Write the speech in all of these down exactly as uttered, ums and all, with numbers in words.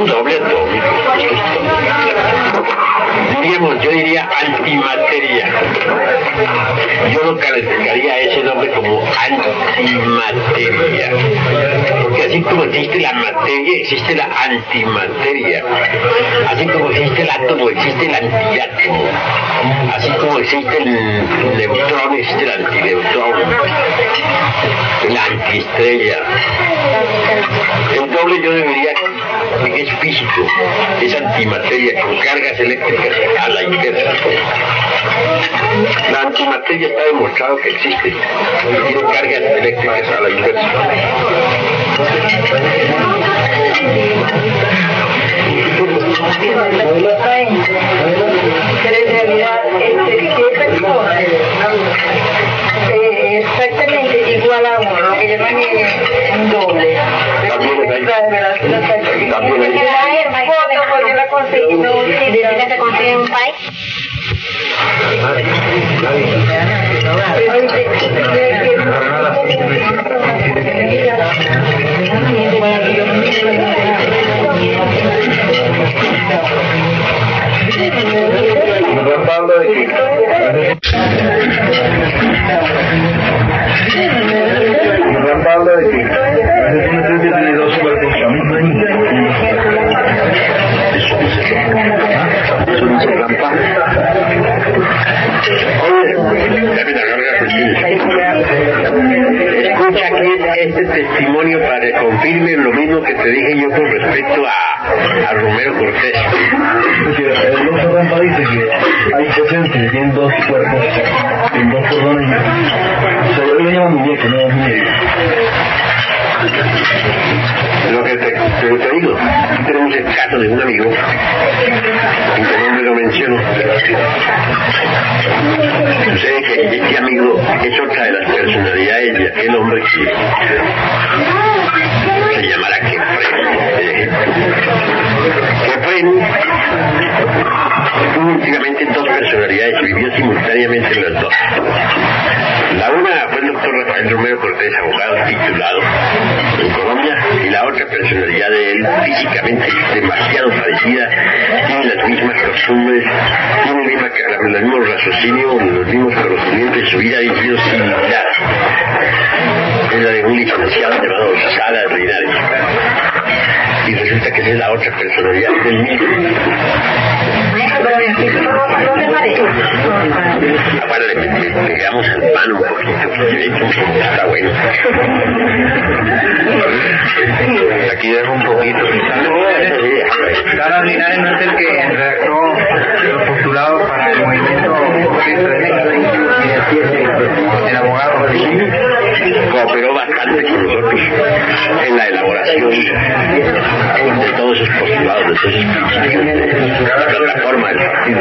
doble atómico. Diríamos, yo diría antimateria. Yo lo calificaría a ese nombre como antimateria. Porque así como existe la materia, existe la antimateria. Así como existe el átomo, existe el antiátomo. Así como existe el neutrón, existe el antineutrón. La antiestrella. El doble yo debería, que es físico, es antimateria con cargas eléctricas a la inversa. La antimateria está demostrado que existe, que tiene cargas eléctricas a la inversa. Pero en realidad, ¿qué persona eh, exactamente igual a uno, lo que llaman un doble? Porque la conseguí, no, ¿la conseguí en un país? Pablo de qué? Pablo de qué? Tiene dos cuerpos. Eso no se rampa. Escucha aquí este testimonio para que confirme lo mismo que te dije yo con respecto a, a Romero Cortés. El doctor Rampa dice que hay personas que tienen dos cuerpos, en dos cordones. O sea, yo lo llamo muñeco, no es muñeco. Lo que te, te, te digo, aquí tenemos el caso de un amigo, en que nombre lo menciono. Sucede que este amigo es otra de las personalidades de aquel hombre que se llamará Kefren. Kefren tuvo últimamente dos personalidades y vivió simultáneamente las dos. La una fue el doctor Rafael Romero Cortés, abogado titulado en Colombia, y la otra personalidad de él, físicamente demasiado parecida, tiene las mismas costumbres, tiene el mismo, los mismos raciocinios, los mismos conocimientos, su vida ha sido similar. Es la de un licenciado llamado Salas Linares. Y resulta que esa es la otra personalidad del mismo. Ahora le, le pegamos al pan un poquito, está bueno. Aquí dejo un poquito. Salas Linares no es el que redactó los postulados para el movimiento el abogado. Cooperó bastante con nosotros en la elaboración de todos esos postulados, de todos esos principios, de la plataforma del partido.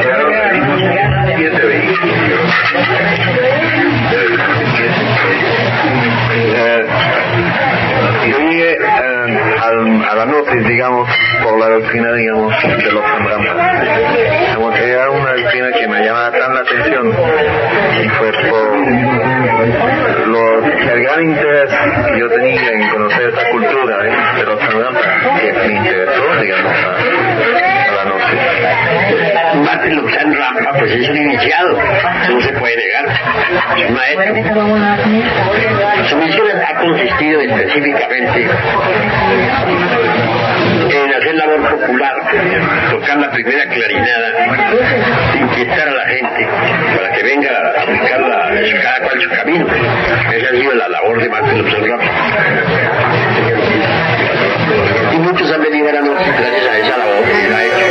Yo llegué eh, al, a la noche, digamos, por la doctrina, digamos, de los Zambrana. Era una doctrina que me llamaba tan la atención y fue por lo, el gran interés que yo tenía en conocer esta cultura ¿eh? de los Zambrana, que me interesó, digamos, a, a la noche. Martín Lután Rampa, pues es un iniciado, eso no se puede negar, es un maestro. Su misión ha consistido específicamente en hacer labor popular, tocar la primera clarinada, inquietar a la gente para que venga a aplicarla cada cual su camino. Esa ha sido la labor de Martín Lután Rampa.